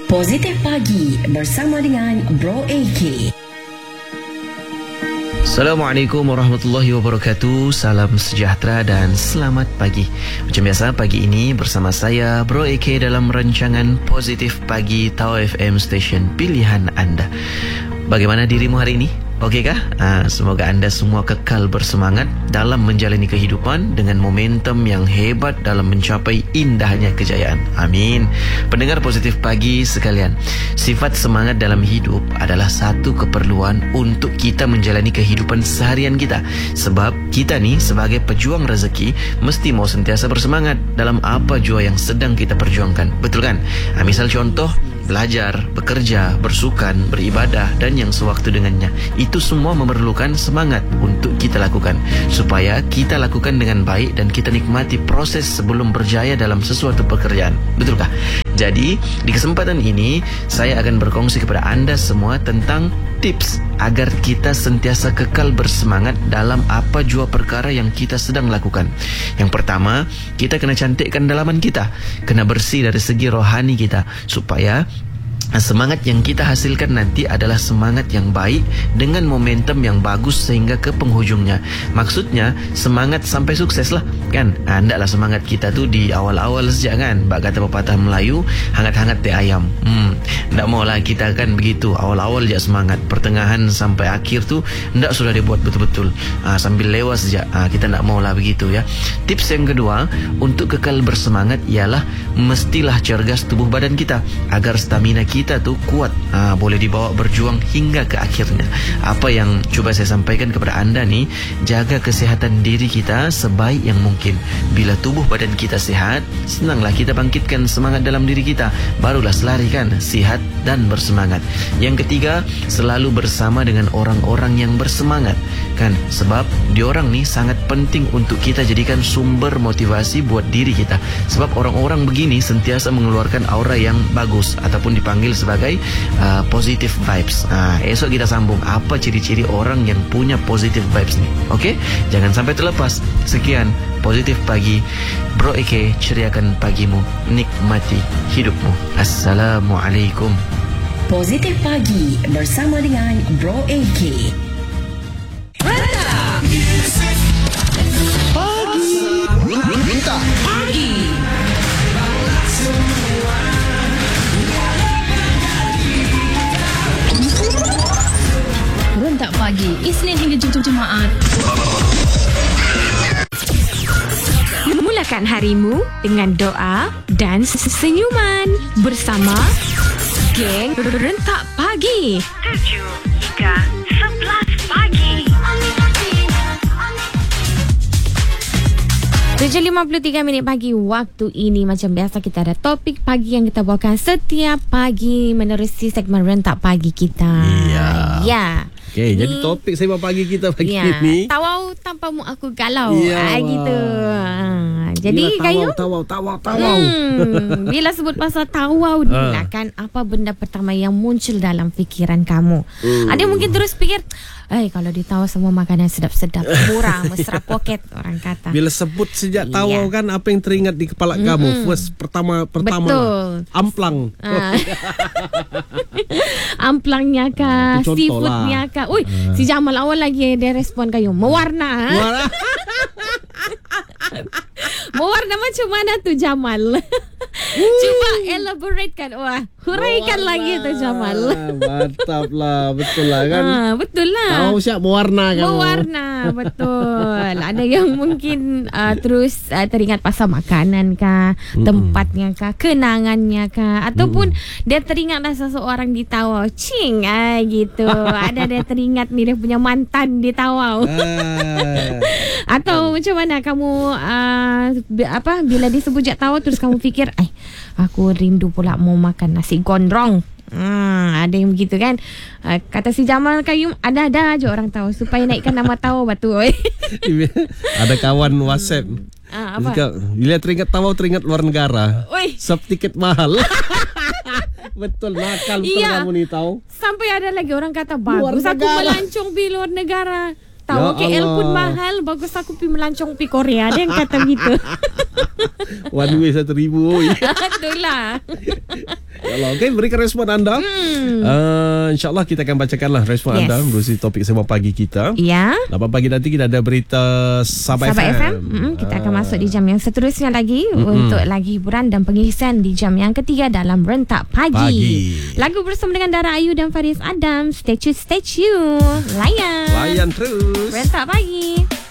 Positif Pagi bersama dengan Bro AK. Assalamualaikum warahmatullahi wabarakatuh. Salam sejahtera dan selamat pagi. Macam biasa, pagi ini bersama saya Bro AK dalam rancangan Positif Pagi Tawau FM Station pilihan anda. Bagaimana dirimu hari ini? Okey kah? Semoga anda semua kekal bersemangat dalam menjalani kehidupan dengan momentum yang hebat dalam mencapai indahnya kejayaan. Amin. Pendengar Positif Pagi sekalian, sifat semangat dalam hidup adalah satu keperluan untuk kita menjalani kehidupan seharian kita. Sebab kita ni sebagai pejuang rezeki mesti mau sentiasa bersemangat dalam apa jua yang sedang kita perjuangkan. Betul kan? Misal contoh, belajar, bekerja, bersukan, beribadah dan yang sewaktu dengannya. Itu semua memerlukan semangat untuk kita lakukan, supaya kita lakukan dengan baik dan kita nikmati proses sebelum berjaya dalam sesuatu pekerjaan. Betulkah? Jadi, di kesempatan ini saya akan berkongsi kepada anda semua tentang tips agar kita sentiasa kekal bersemangat dalam apa jua perkara yang kita sedang lakukan. Yang pertama, kita kena cantikkan dalaman kita, kena bersih dari segi rohani kita, supaya semangat yang kita hasilkan nanti adalah semangat yang baik dengan momentum yang bagus sehingga ke penghujungnya. Maksudnya semangat sampai sukses lah kan. Hendaklah semangat kita tu di awal-awal sejak kan. Bak kata pepatah Melayu, hangat-hangat teh ayam. Ndak maulah kita kan begitu. Awal-awal je semangat, pertengahan sampai akhir tu ndak sudah dibuat betul-betul. Sambil lewat sejak. Kita ndak maulah begitu ya. Tips yang kedua untuk kekal bersemangat ialah mestilah cergas tubuh badan kita agar stamina kita tu kuat, boleh dibawa berjuang hingga ke akhirnya. Apa yang cuba saya sampaikan kepada anda ni, jaga kesihatan diri kita sebaik yang mungkin. Bila tubuh badan kita sihat, senanglah kita bangkitkan semangat dalam diri kita. Barulah selari kan, sihat dan bersemangat. Yang ketiga, selalu bersama dengan orang-orang yang bersemangat kan, sebab diorang ni sangat penting untuk kita jadikan sumber motivasi buat diri kita. Sebab orang-orang begini sentiasa mengeluarkan aura yang bagus ataupun dipanggil sebagai positive vibes. Esok kita sambung apa ciri-ciri orang yang punya positive vibes ni. Okey, jangan sampai terlepas. Sekian Positif Pagi, Bro AK ceriakan pagimu, nikmati hidupmu. Assalamualaikum. Positif Pagi bersama dengan Bro AK. Rentak Pagi, Isnin hingga Jumaat. Mulakan harimu dengan doa dan senyuman bersama geng Rentak Pagi 7 hingga 11 pagi. 7.53 pagi waktu ini. Macam biasa kita ada topik pagi yang kita bawakan setiap pagi menerusi segmen Rentak Pagi kita. Ya. Okay, jadi topik sembang pagi kita pagi ini, tawau tanpa mu aku galau. Gitu. Jadi kayu tawau. Bila sebut pasal tawau ni lah kan, apa benda pertama yang muncul dalam fikiran kamu? Ada mungkin terus fikir, kalau ditawau semua makanan sedap-sedap, murah, mesra poket orang kata. Bila sebut sejak tawau kan, apa yang teringat di kepala kamu? First pertama betul. Amplang. Amplangnya kah, seafoodnya kah. Si Jamal awal lagi dia respon kayu mewarna. Mewarna macam mana tu Jamal? Cuba elaborate kan. Huraikan lagi tu Jamal. Mantap lah. Betul lah kan. Betul lah. Tahu siap mewarna kamu. Mewarna, betul. Ada yang mungkin terus teringat pasal makanan kah, tempatnya kah, kenangannya kah, ataupun dia teringatlah seseorang di Tawau. Gitu. Ada dia teringat ni dia punya mantan di Tawau. Atau macam mana kamu bila disebut jak Tawau terus kamu fikir, aku rindu pula mau makan nasi gondrong. Ada yang begitu kan. Kata si Jamal Kayum, ada aja orang tahu supaya naikkan nama Tawau batu. Ada kawan WhatsApp. Apa? Bila teringat Tawau teringat luar negara. Sub tiket mahal. Betul, nakal betul kamu ni tahu. Sampai ada lagi orang kata bagus aku melancong di luar negara. Tahu KL pun mahal, bagus aku pergi melancong pergi Korea. Ada yang kata gitu. One way 1,000. Itulah. Allah, okay, berikan respon anda. InsyaAllah kita akan bacakanlah respon anda melalui topik sembang pagi kita. Ya. 8 pagi nanti kita ada berita Sabah FM. Kita akan masuk di jam yang seterusnya lagi untuk lagi hiburan dan pengisian di jam yang ketiga dalam Rentak Pagi. Lagu bersama dengan Dara Ayu dan Faris Adam. Stay tune. Layan Layan terus Rentak Pagi.